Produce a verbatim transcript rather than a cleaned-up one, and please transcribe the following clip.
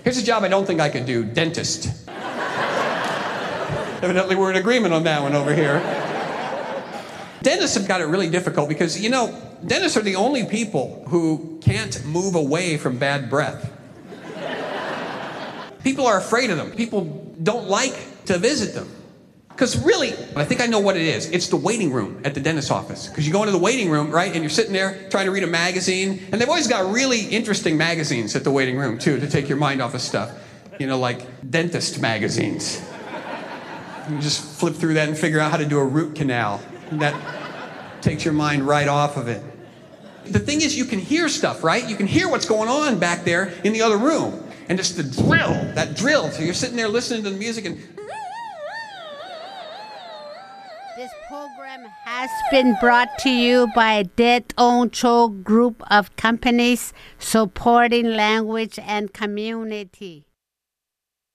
Here's a job I don't think I could do, dentist. Evidently we're in agreement on that one over here. Dentists have got it really difficult because, you know, dentists are the only people who can't move away from bad breath. People are afraid of them. People don't like to visit them. Because really, I think I know what it is. It's the waiting room at the dentist's office. Because you go into the waiting room, right, and you're sitting there trying to read a magazine. And they've always got really interesting magazines at the waiting room, too, to take your mind off of stuff. You know, like dentist magazines. You just flip through that and figure out how to do a root canal. That takes your mind right off of it. The thing is, you can hear stuff, right? You can hear what's going on back there in the other room. And just the drill, that drill. So you're sitting there listening to the music and... This program has been brought to you by Det On Cho Group of Companies supporting language and community.